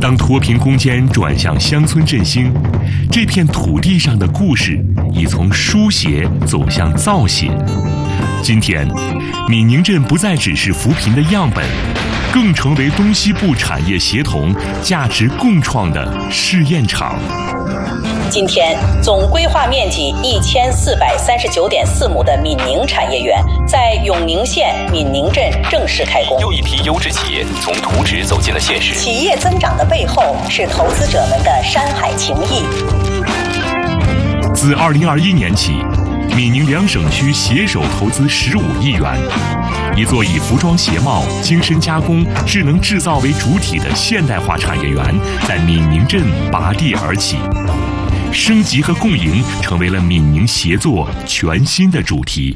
当脱贫攻坚转向乡村振兴，这片土地上的故事已从书写走向造写。今天，闽宁镇不再只是扶贫的样本，更成为东西部产业协同、价值共创的试验场。 今天，总规划面积1439.4亩的闽宁产业园在永宁县闽宁镇正式开工。 又一批优质企业从图纸走进了现实。 企业增长的背后是投资者们的山海情谊。 自2021年起，闽宁两省区携手投资15亿元，一座以服装鞋帽、精深加工、智能制造为主体的现代化产业园在闽宁镇拔地而起。升级和共赢成为了闽宁协作全新的主题。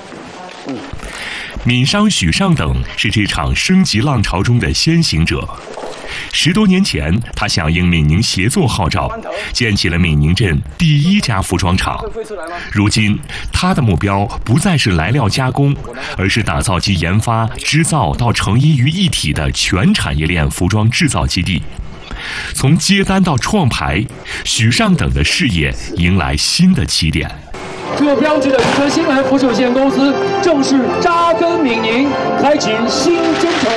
闽商许尚等是这场升级浪潮中的先行者。10多年前，他响应闽宁协作号召，建起了闽宁镇第1家服装厂。如今，他的目标不再是来料加工，而是打造集研发、织造到成衣于一体的全产业链服装制造基地。从接单到创牌，许尚等的事业迎来新的起点。 这标志着渔村新闻附属有限公司正式扎根闽宁，开启新征程。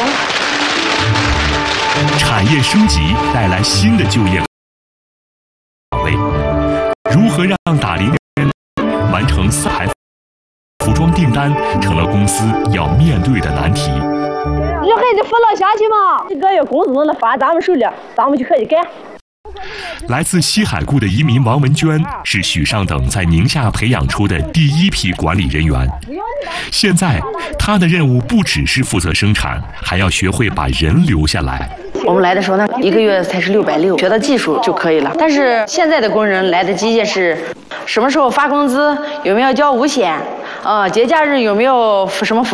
产业升级带来新的就业岗位，如何让打零人完成4台服装订单，成了公司要面对的难题。 这还得扶老乡去嘛？一个月工资能发咱们手里，咱们就可以干。 来自西海固的移民王文娟是许尚等在宁夏培养出的第1批管理人员。现在，他的任务不只是负责生产，还要学会把人留下来。 我们来的时候呢，一个月才是660，学到技术就可以了。但是现在的工人来的机械是，什么时候发工资，有没有交5险，节假日有没有什么